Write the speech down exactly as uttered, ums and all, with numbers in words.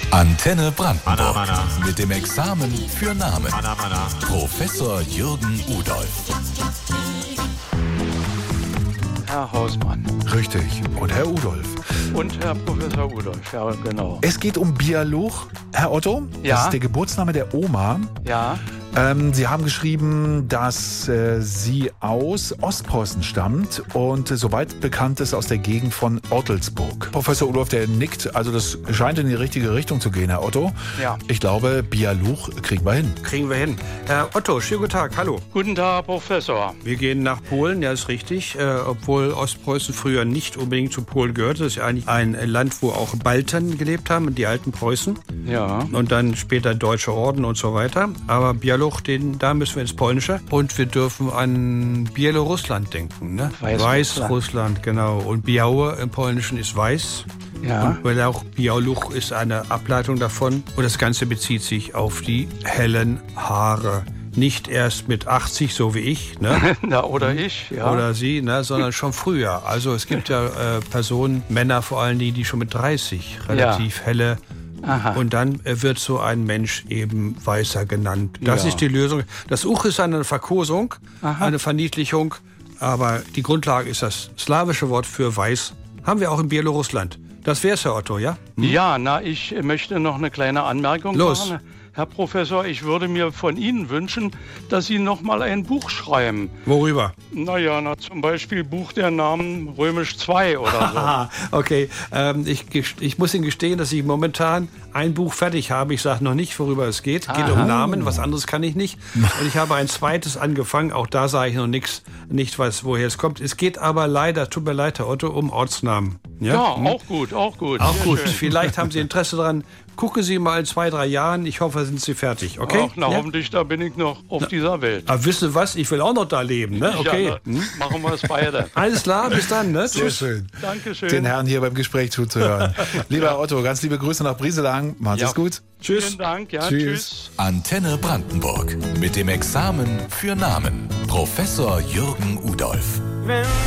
Antenne Brandenburg. Mana, mana. Mit dem Examen für Namen. Mana, mana. Professor Jürgen Udolph. Herr Hausmann. Richtig. Und Herr Udolph. Und Herr Professor Udolph, ja genau. Es geht um Bialuch, Herr Otto. Ja. Das ist der Geburtsname der Oma. Ja, Ähm, Sie haben geschrieben, dass äh, sie aus Ostpreußen stammt und äh, soweit bekannt ist aus der Gegend von Ortelsburg. Professor Udolph, der nickt, also das scheint in die richtige Richtung zu gehen, Herr Otto. Ja. Ich glaube, Bialuch kriegen wir hin. Kriegen wir hin. Herr Otto, schönen guten Tag, hallo. guten Tag, Herr Professor. Wir gehen nach Polen, ja, ist richtig. Äh, obwohl Ostpreußen früher nicht unbedingt zu Polen gehörte. Das ist ja eigentlich ein Land, wo auch Balten gelebt haben, die alten Preußen. Ja. Und dann später Deutsche Orden und so weiter. Aber Bialuch, den, da müssen wir ins Polnische. Und wir dürfen an Bielorussland denken. Ne? Weißrussland. Weißrussland, genau. Und Białe im Polnischen ist weiß. Ja. Und weil auch Bialuch ist eine Ableitung davon. Und das Ganze bezieht sich auf die hellen Haare. Nicht erst mit achtzig, so wie ich, ne? Na, oder ich, ja. Oder Sie, ne? Sondern schon früher. Also es gibt ja äh, Personen, Männer vor allen Dingen, die schon mit dreißig relativ helle. Aha. Und dann äh, wird so ein Mensch eben Weißer genannt. Das Ja. ist die Lösung. Das Uch ist eine Verkosung, Aha. eine Verniedlichung. Aber die Grundlage ist das slawische Wort für Weiß. Haben wir auch in Bielorussland. Das wär's, Herr Otto, ja? Ja, na, ich möchte noch eine kleine Anmerkung Los. machen. Herr Professor, ich würde mir von Ihnen wünschen, dass Sie noch mal ein Buch schreiben. Worüber? Naja, na, zum Beispiel Buch der Namen Römisch zwei oder so. Ah, okay. Ähm, ich, ich muss Ihnen gestehen, dass ich momentan ein Buch fertig habe. Ich sage noch nicht, worüber es geht. Es geht Aha. um Namen, was anderes kann ich nicht. Und ich habe ein zweites angefangen. Auch da sage ich noch nichts, nicht was, woher es kommt. Es geht aber leider, tut mir leid, Herr Otto, um Ortsnamen. Ja, Hm? auch gut, auch gut. Auch Sehr gut. schön. Vielleicht haben Sie Interesse daran. Gucken Sie mal in zwei, drei Jahren. Ich hoffe, sind Sie fertig. Okay? Ach, na, Ja? hoffentlich, da bin ich noch auf dieser Welt. Aber wissen Sie was? Ich will auch noch da leben. Ne? Okay. Ja, na, machen wir es beide. Alles klar, bis dann. Ne? Sehr schön, Dankeschön. den Herrn hier beim Gespräch zuzuhören. Lieber Herr Otto, ganz liebe Grüße nach Brieselang. Machen Sie Ja. es gut. Tschüss. Vielen Dank, ja, Tschüss. tschüss. Antenne Brandenburg. Mit dem Examen für Namen. Professor Jürgen Udolph. Wenn